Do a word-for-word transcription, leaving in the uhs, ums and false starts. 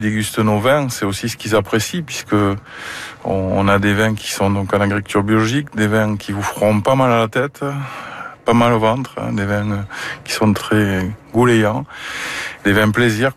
dégustent nos vins, c'est aussi ce qu'ils apprécient, puisque on a des vins qui sont donc en agriculture biologique, des vins qui vous feront pas mal à la tête, pas mal au ventre, hein, des vins qui sont très goulayants, des vins plaisir